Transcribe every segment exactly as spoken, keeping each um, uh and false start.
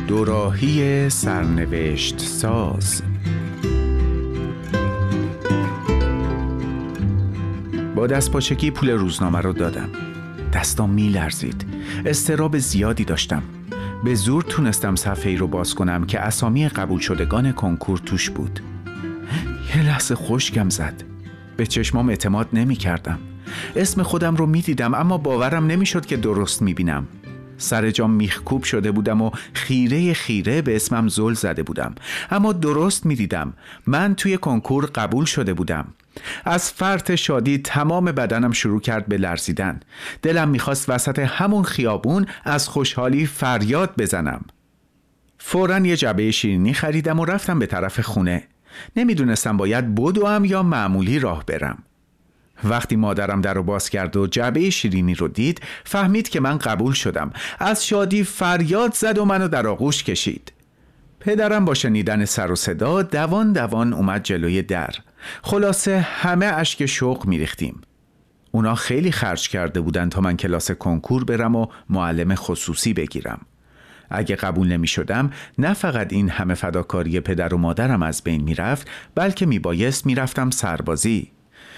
دوراهی سرنوشت ساز. با دستپاچگی پول روزنامه رو دادم. دستام می لرزید. اضطراب زیادی داشتم. به زور تونستم صفحه ای رو باز کنم که اسامی قبول شدگان کنکور توش بود. یه لحظه خشکم زد. به چشمام اعتماد نمی کردم. اسم خودم رو می دیدم اما باورم نمی شد که درست می بینم. سر جام میخکوب شده بودم و خیره خیره به اسمم زل زده بودم، اما درست می دیدم. من توی کنکور قبول شده بودم. از فرط شادی تمام بدنم شروع کرد به لرزیدن. دلم میخواست وسط همون خیابون از خوشحالی فریاد بزنم. فوراً یه جعبه شیرینی خریدم و رفتم به طرف خونه. نمیدونستم باید بدوم یا معمولی راه برم. وقتی مادرم در رو باز کرد و جعبه شیرینی رو دید، فهمید که من قبول شدم. از شادی فریاد زد و منو در آغوش کشید. پدرم با شنیدن سر و صدا دوان دوان اومد جلوی در. خلاصه همه اشک شوق میریختیم. اونا خیلی خرج کرده بودن تا من کلاس کنکور برم و معلم خصوصی بگیرم. اگه قبول نمی شدم، نه فقط این همه فداکاری پدر و مادرم از بین می رفت، بلکه می بایست می رفتم سربازی.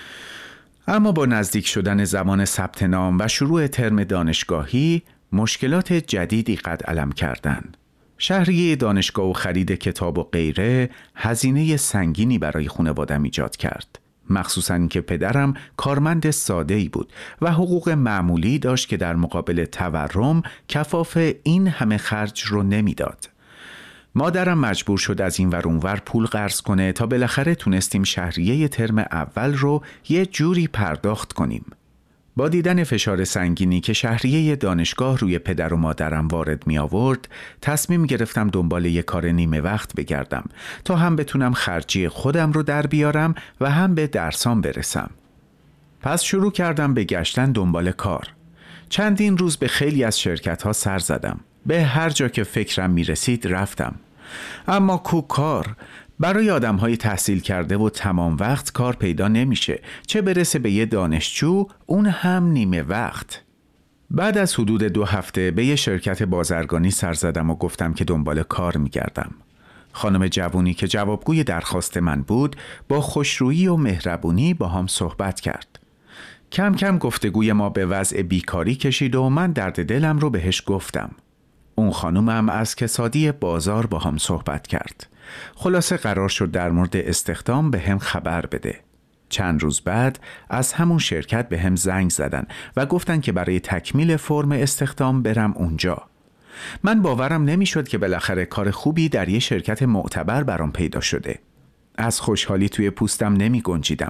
اما با نزدیک شدن زمان ثبت نام و شروع ترم دانشگاهی، مشکلات جدیدی قد علم کردن. شهریه دانشگاه و خرید کتاب و غیره هزینه سنگینی برای خانواده‌ام ایجاد کرد. مخصوصاً که پدرم کارمند ساده‌ای بود و حقوق معمولی داشت که در مقابل تورم کفاف این همه خرج رو نمیداد. مادرم مجبور شد از این ور اون ور پول قرض کنه تا بالاخره تونستیم شهریه ترم اول رو یه جوری پرداخت کنیم. با دیدن فشار سنگینی که شهریه دانشگاه روی پدر و مادرم وارد می آورد، تصمیم گرفتم دنبال یه کار نیمه وقت بگردم تا هم بتونم خرجی خودم رو در بیارم و هم به درسام برسم. پس شروع کردم به گشتن دنبال کار. چندین روز به خیلی از شرکت‌ها سر زدم. به هر جا که فکرم می رسید رفتم. اما کو کار؟ برای آدم‌های تحصیل کرده و تمام وقت کار پیدا نمیشه، چه برسه به یه دانشجو، اون هم نیمه وقت. بعد از حدود دو هفته به یه شرکت بازرگانی سر زدم و گفتم که دنبال کار میگردم. خانم جوونی که جوابگوی درخواست من بود با خوشرویی و مهربونی با هم صحبت کرد. کم کم گفتگوی ما به وضع بیکاری کشید و من درد دلم رو بهش گفتم. اون خانومم از کسادی بازار با هم صحبت کرد. خلاصه قرار شد در مورد استخدام به هم خبر بده. چند روز بعد از همون شرکت به هم زنگ زدن و گفتن که برای تکمیل فرم استخدام برم اونجا. من باورم نمیشد که بالاخره کار خوبی در یه شرکت معتبر برام پیدا شده. از خوشحالی توی پوستم نمی گنجیدم.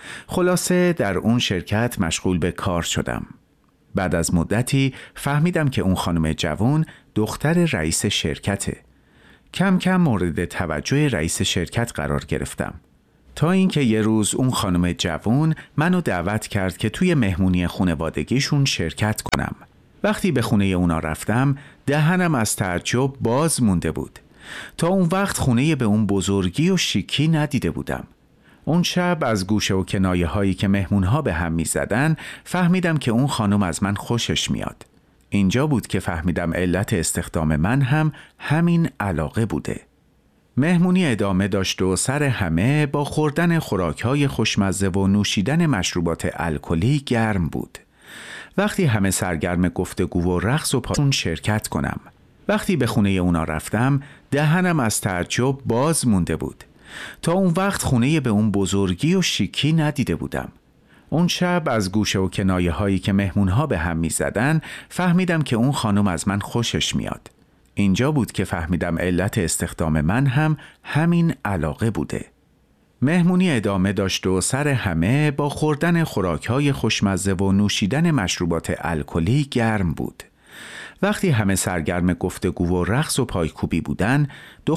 خلاصه در اون شرکت مشغول به کار شدم. بعد از مدتی فهمیدم که اون خانم جوان دختر رئیس شرکته. کم کم مورد توجه رئیس شرکت قرار گرفتم، تا اینکه یه روز اون خانم جوان منو دعوت کرد که توی مهمونی خانوادگیشون شرکت کنم. وقتی به خونه اونا رفتم دهنم از تعجب باز مونده بود. تا اون وقت خونه به اون بزرگی و شیکی ندیده بودم. اون شب از گوشه و کنایه هایی که مهمونها به هم می زدن فهمیدم که اون خانم از من خوشش میاد. اینجا بود که فهمیدم علت استخدام من هم همین علاقه بوده. مهمونی ادامه داشت و سر همه با خوردن خوراک‌های خوشمزه و نوشیدن مشروبات الکلی گرم بود. وقتی همه سرگرم گفتگو و رقص و پاشون شرکت کنم. وقتی به خونه اونا رفتم دهنم از تعجب باز مونده بود. تا اون وقت خونه به اون بزرگی و شیکی ندیده بودم. اون شب از گوشه و کنایه هایی که مهمونها به هم می زدن فهمیدم که اون خانم از من خوشش میاد. اینجا بود که فهمیدم علت استخدام من هم همین علاقه بوده. مهمونی ادامه داشت و سر همه با خوردن خوراک‌های خوشمزه و نوشیدن مشروبات الکلی گرم بود. وقتی همه سرگرم گفتگو و رقص و پایکوبی بودن،